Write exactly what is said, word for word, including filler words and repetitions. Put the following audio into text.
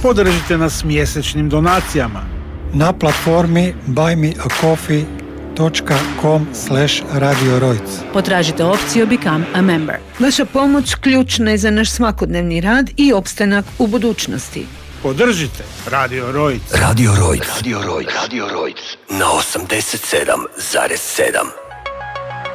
Podržite nas mjesečnim donacijama na platformi buy me a coffee dot com slash radio rojc. Potražite opciju Become a Member. Vaša pomoć ključna je za naš svakodnevni rad i opstanak u budućnosti. Podržite Radio Rojc. Radio Rojc. Radio Rojc. Radio Rojc. Na osamdeset sedam zarez sedam.